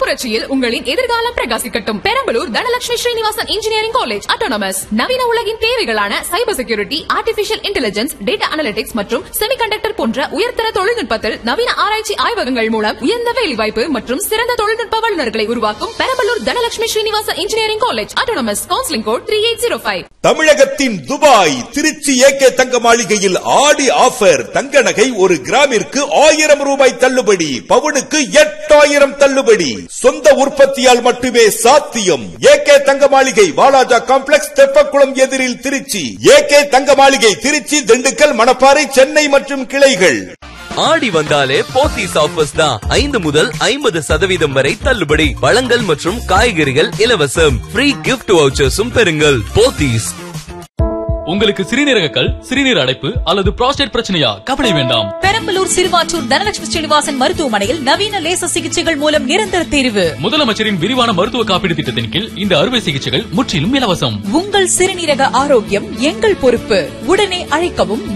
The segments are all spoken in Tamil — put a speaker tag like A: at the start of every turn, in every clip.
A: புரட்சியில் உங்களின் எதிர்காலம் பிரகாசிக்கட்டும். Perambalur Dhanalakshmi Srinivasan engineering college autonomous. நவீன உலகின் தேவைகளான cyber security, artificial intelligence, data analytics மற்றும் செமிகண்டக்டர் போன்ற உயர்தர தொழில்நுட்பத்தில் நவீன ஆராய்ச்சி ஆய்வகங்கள் மூலம் உயர்ந்த வேலைவாய்ப்பு மற்றும் சிறந்த தொழில்நுட்ப வல்லுநர்களை உருவாக்கும் Perambalur Dhanalakshmi Srinivasan engineering college autonomous. Counselling code 3805.
B: தமிழகத்தின் துபாய் திருச்சி ஏகே தங்க மாளிகையில் ஆடி ஆஃபர். தங்க நகை ஒரு கிராமிற்கு 1000 ரூபாய் தள்ளுபடி, பவுனுக்கு 8000 தள்ளுபடி. சொந்த உற்பத்தியால் மட்டுமே சாத்தியம். ஏகே தங்க மாளிகை, வாலாஜா காம்ப்ளெக்ஸ், தெப்பக்குளம் எதிரில் திருச்சி. ஏகே தங்க மாளிகை திருச்சி, திண்டுக்கல், மணப்பாறை, சென்னை மற்றும் கிளைகள்.
C: ஆடி வந்தாலே போத்தீஸ் ஆஃபர்ஸ் தான். 5 முதல் 50% வரை தள்ளுபடி. பழங்கள் மற்றும் காய்கறிகள் இலவசம். ஃப்ரீ கிஃப்ட் வவுச்சர்ஸும் பெறுங்கள். போத்தீஸ்.
D: உங்களுக்கு சிறுநீரக கல், சிறுநீர் அடைப்பு அல்லது புரோஸ்டேட் பிரச்சனையா? கவலை வேண்டாம்.
E: பெரம்பலூர் சிறுவாச்சூர் தனலட்சுமி ஸ்ரீனிவாசன் மருத்துவமனையில் நவீன லேசர் சிகிச்சைகள் மூலம் நிரந்தர தீர்வு.
D: முதலமைச்சரின் விரிவான மருத்துவ காப்பீடு திட்டத்தின் கீழ் இந்த அறுவை சிகிச்சைகள் முற்றிலும் இலவசம்.
E: உங்கள் சிறுநீரக ஆரோக்கியம் எங்கள் பொறுப்பு. உடனே அழைக்கவும்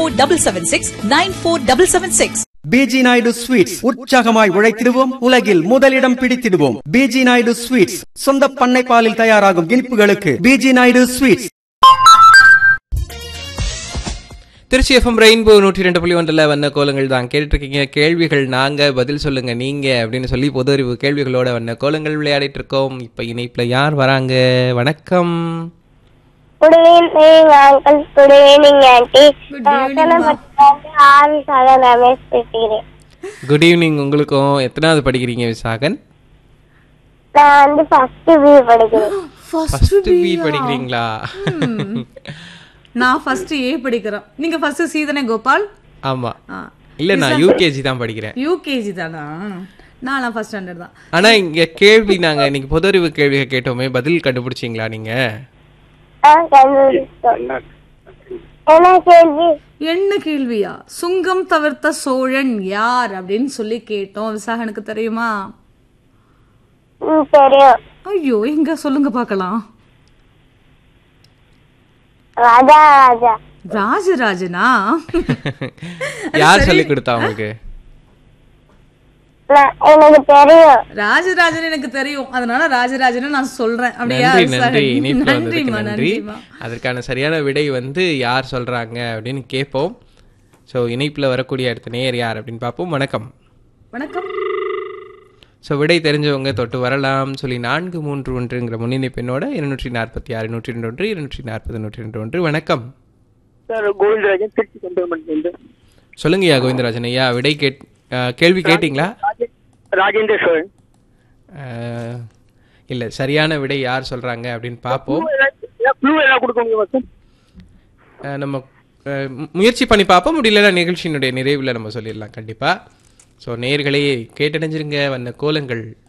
E: 9476
F: பிஜி நாயுடு ஸ்வீட்ஸ். உற்சாகமாய் உழைத்திடுவோம், உலகில் முதலிடம் பிடித்திடுவோம். பிஜி நாயுடு ஸ்வீட்ஸ், சொந்த பண்ணை பாலில் தயாராகும் இனிப்புகளுக்கு PG Naidu sweets.
G: Trichy FM rainbow 102.1 வண்ண கோலங்கள் தான் கேட்டுருக்கீங்க. கேள்விகள் நாங்க, பதில் சொல்லுங்க நீங்க அப்படின்னு சொல்லி பொது அறிவு கேள்விகளோட வண்ண கோலங்கள் விளையாடிட்டு இருக்கோம். இப்ப இணைப்புல யார் வராங்க? வணக்கம். Good evening. உங்களுக்கும். எத்தனாவது படிக்கிறீங்க விசாகன்? ஃபர்ஸ்ட் பி படிக்கிறீங்களா?
H: நான் ஃபர்ஸ்ட் ஏ படிக்கிறேன். நீங்க ஃபர்ஸ்ட் சி தானே கோபால்?
G: ஆமா. இல்ல, நான் யூகேஜி தான் படிக்கிறேன்.
H: யூகேஜி தானா? நான் ஃபர்ஸ்ட் ஸ்டாண்டர்ட் தான்.
G: ஆனா இங்க கேள்வி, நாங்க இன்னைக்கு பொது அறிவு கேள்வியை கேட்டோமே, பதில் கண்டுபிடிச்சீங்களா நீங்க?
H: என்ன கேள்வியா? சுங்கம் தவிர்த்த சோழன் யார் அப்படின்னு சொல்லி கேட்டோம். விசாகனுக்கு தெரியுமா? ஐயோ, எங்க சொல்லுங்க பாக்கலாம். ராஜராஜனா?
G: யார் சொல்லி கொடுத்தா உங்களுக்கு?
H: எனக்கு தெரியும், ராஜராஜன் எனக்கு தெரியும். அதனால ராஜராஜன் நான் சொல்றேன். அப்படியா?
G: நன்றி. அதற்கான சரியான விடை யார் சொல்றாங்க அப்படின்னு கேட்போம். ஸோ இணைப்புல வரக்கூடிய அடுத்த நேயர் யார் அப்படின்னு பார்ப்போம். வணக்கம்.
H: வணக்கம்.
G: ஸோ விடை தெரிஞ்சவங்க தொட்டு வரலாம். சொல்லி 431ங்கிற முன்னிலை பெண்ணோட 246 102 240 102. வணக்கம். சொல்லுங்கய்யா கோவிந்தராஜன் ஐயா. விடை கேள்வி கேட்டீங்களா?
I: ராஜேந்திர சோழன்.
G: இல்ல, சரியான விடை யார் சொல்றாங்க அப்படின்னு பார்ப்போம். நம்ம முயற்சி பண்ணி பார்ப்போம். முடியலன்னா நிகழ்ச்சியினுடைய நிறைவுல நம்ம சொல்லிடலாம் கண்டிப்பா. ஸோ நேயர்களே கேட்டடைஞ்சிருங்க. வந்த கோலங்கள்